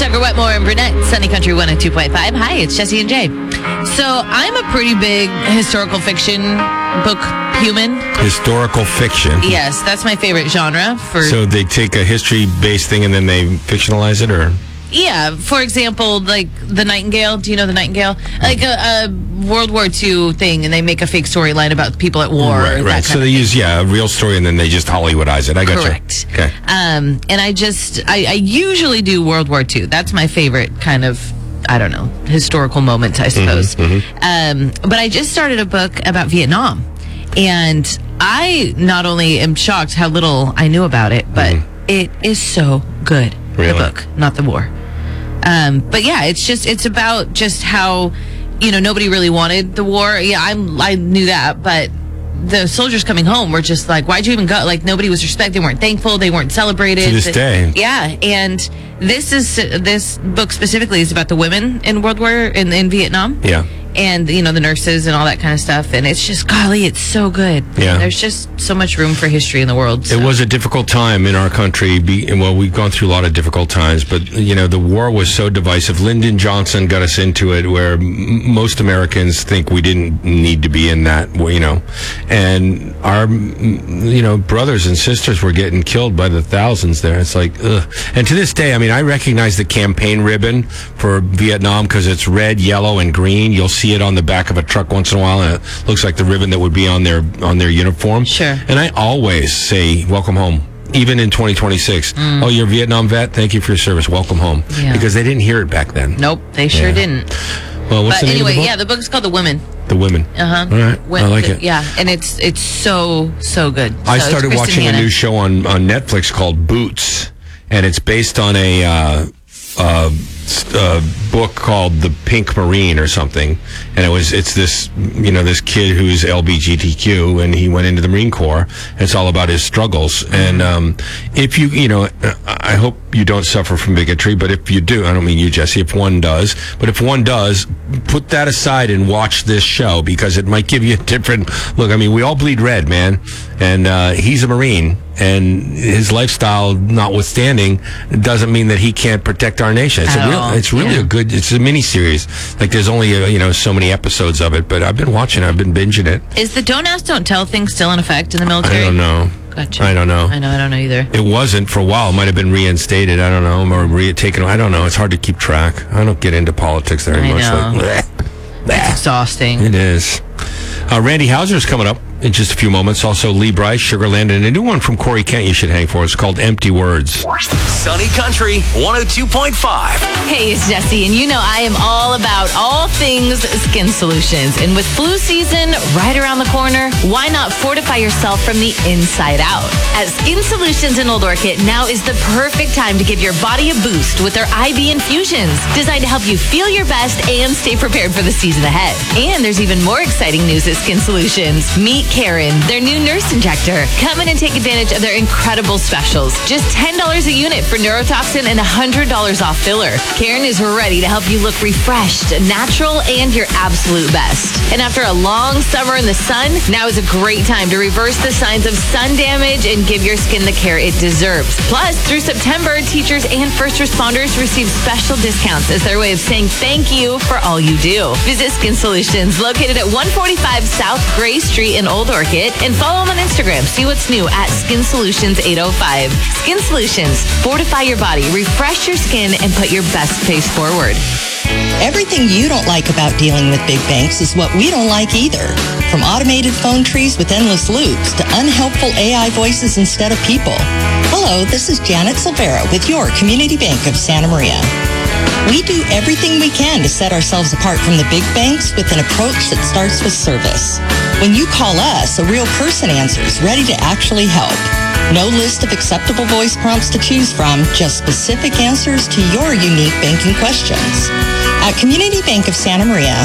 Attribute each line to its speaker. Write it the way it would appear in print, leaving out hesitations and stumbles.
Speaker 1: Tucker Wetmore and Brunette, Sunny Country 102.5. Hi, it's Jesse and Jay. So I'm a pretty big historical fiction book human.
Speaker 2: Historical fiction?
Speaker 1: Yes, that's my favorite genre.
Speaker 2: So they take a history-based thing and then they fictionalize it, or?
Speaker 1: Yeah, for example, like The Nightingale. Do you know The Nightingale? Like a World War II thing, and they make a fake storyline about people at war.
Speaker 2: Right. So they use, a real story, and then they just Hollywoodize it. I got you.
Speaker 1: Correct.
Speaker 2: Okay.
Speaker 1: And I usually do World War II. That's my favorite kind of, I don't know, historical moment, I suppose. But I just started a book about Vietnam. And I not only am shocked how little I knew about it, but it is so good.
Speaker 2: Really?
Speaker 1: The book, not the war. But yeah, it's about just how, nobody really wanted the war. Yeah, I knew that, but the soldiers coming home were just like, why'd you even go? Like, nobody was respected. They weren't thankful. They weren't celebrated.
Speaker 2: To this day.
Speaker 1: Yeah. And this book specifically is about the women in World War, in Vietnam.
Speaker 2: Yeah.
Speaker 1: And, the nurses and all that kind of stuff. And it's just, golly, it's so good.
Speaker 2: Yeah.
Speaker 1: There's just so much room for history in the world. So.
Speaker 2: It was a difficult time in our country. We've gone through a lot of difficult times, but, the war was so divisive. Lyndon Johnson got us into it where most Americans think we didn't need to be in that, and our, brothers and sisters were getting killed by the thousands there. It's like, ugh. And to this day, I recognize the campaign ribbon for Vietnam because it's red, yellow, and green. You'll see it on the back of a truck once in a while, and it looks like the ribbon that would be on their uniform.
Speaker 1: Sure.
Speaker 2: And I always say, welcome home. Even in 2026. Oh, you're a Vietnam vet? Thank you for your service. Welcome home.
Speaker 1: Yeah.
Speaker 2: Because they didn't hear it back then.
Speaker 1: Nope, they sure didn't.
Speaker 2: Well, what's the name of the book?
Speaker 1: The book's called The Women.
Speaker 2: The Women.
Speaker 1: Uh-huh.
Speaker 2: All right. I like it.
Speaker 1: Yeah, and it's so good.
Speaker 2: I started watching a new show on Netflix called Boots, and it's based on a book called The Pink Marine or something, and it's this this kid who's LGBTQ, and he went into the Marine Corps. It's all about his struggles, and if I hope you don't suffer from bigotry, but if you do, I don't mean you, Jesse, if one does, but if one does, put that aside and watch this show, because it might give you a different look. We all bleed red, man, and he's a Marine, and his lifestyle notwithstanding, it doesn't mean that he can't protect our nation. It's really a good, it's a mini series. Like, there's only so many episodes of it, but I've been binging it.
Speaker 1: Is the don't ask, don't tell thing still in effect in the military?
Speaker 2: I don't know.
Speaker 1: Gotcha.
Speaker 2: I don't know.
Speaker 1: I don't know either.
Speaker 2: It wasn't for a while. It might have been reinstated. I don't know, or retaken. I don't know. It's hard to keep track. I don't get into politics very much.
Speaker 1: Know. It's exhausting.
Speaker 2: It is. Randy Houser's coming up in just a few moments. Also, Lee Bryce, Sugarland, and a new one from Corey Kent you should hang for. It's called Empty Words.
Speaker 3: Sunny Country 102.5.
Speaker 1: Hey, it's Jessie, and I am all about all things skin solutions. And with flu season right around the corner, why not fortify yourself from the inside out? At Skin Solutions in Old Orchid, now is the perfect time to give your body a boost with their IB infusions, designed to help you feel your best and stay prepared for the season ahead. And there's even more exciting news at Skin Solutions. Meet Karen, their new nurse injector. Come in and take advantage of their incredible specials. Just $10 a unit for neurotoxin and $100 off filler. Karen is ready to help you look refreshed, natural, and your absolute best. And after a long summer in the sun, now is a great time to reverse the signs of sun damage and give your skin the care it deserves. Plus, through September, teachers and first responders receive special discounts as their way of saying thank you for all you do. Visit Skin Solutions, located at 145 South Gray Street in Old Orchid, and follow them on Instagram. See what's new at Skin Solutions 805. Skin Solutions. Fortify your body, refresh your skin, and put your best face forward.
Speaker 4: Everything you don't like about dealing with big banks is what we don't like either. From automated phone trees with endless loops to unhelpful AI voices instead of people. Hello, this is Janet Silvera with your Community Bank of Santa Maria. We do everything we can to set ourselves apart from the big banks with an approach that starts with service. When you call us, a real person answers, ready to actually help. No list of acceptable voice prompts to choose from, just specific answers to your unique banking questions. At Community Bank of Santa Maria,